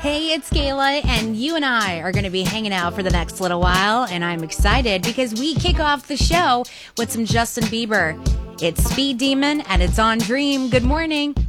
Hey, it's Kayla, and you and I are going to be hanging out for the next little while, and I'm excited because we kick off the show with some Justin Bieber. It's Speed Demon, and it's on Dream. Good morning.